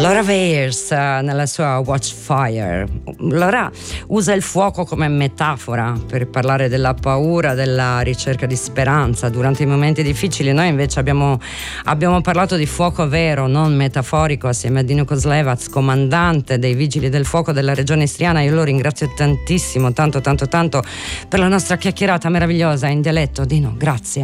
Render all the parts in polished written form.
Laura Weirs nella sua Watchfire. Laura usa il fuoco come metafora per parlare della paura, della ricerca di speranza durante i momenti difficili. Noi invece abbiamo parlato di fuoco vero, non metaforico, assieme a Dino Kozlevac, comandante dei Vigili del Fuoco della regione istriana. Io lo ringrazio tantissimo, tanto per la nostra chiacchierata meravigliosa in dialetto. Dino, grazie.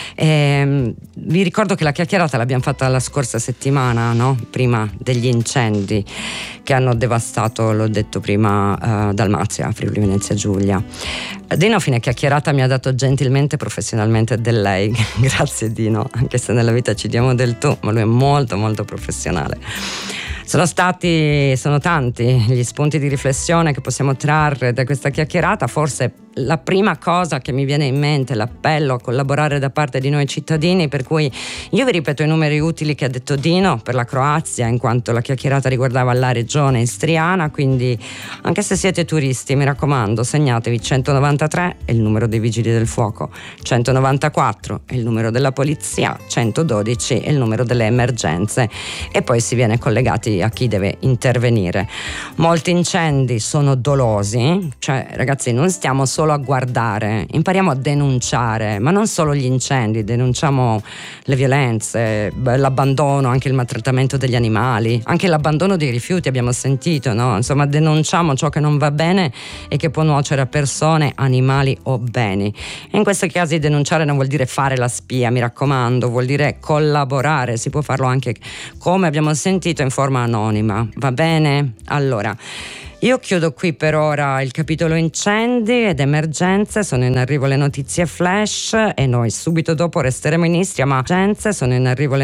Vi ricordo che la chiacchierata l'abbiamo fatta la scorsa settimana, no? Prima degli incendi che hanno devastato, l'ho detto prima, Dalmazia, Friuli Venezia Giulia. Dino a fine chiacchierata mi ha dato gentilmente, professionalmente del lei. Grazie Dino, anche se nella vita ci diamo del tu, ma lui è molto molto professionale. Sono tanti gli spunti di riflessione che possiamo trarre da questa chiacchierata. Forse la prima cosa che mi viene in mente è l'appello a collaborare da parte di noi cittadini, per cui io vi ripeto i numeri utili che ha detto Dino per la Croazia, in quanto la chiacchierata riguardava la regione istriana, quindi anche se siete turisti, mi raccomando, segnatevi 193 è il numero dei Vigili del Fuoco, 194 è il numero della polizia, 112 è il numero delle emergenze e poi si viene collegati a chi deve intervenire. Molti incendi sono dolosi, cioè ragazzi non stiamo solo a guardare, impariamo a denunciare, ma non solo gli incendi, denunciamo le violenze, l'abbandono, anche il maltrattamento degli animali, anche l'abbandono dei rifiuti abbiamo sentito, no? Insomma denunciamo ciò che non va bene e che può nuocere a persone, animali o beni. E in questi casi denunciare non vuol dire fare la spia, mi raccomando, vuol dire collaborare, si può farlo anche, come abbiamo sentito, in forma anonima, va bene? Allora, io chiudo qui per ora il capitolo incendi ed emergenze, sono in arrivo le notizie flash e noi subito dopo resteremo in Istria, ma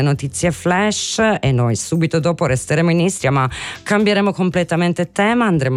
cambieremo completamente tema, andremo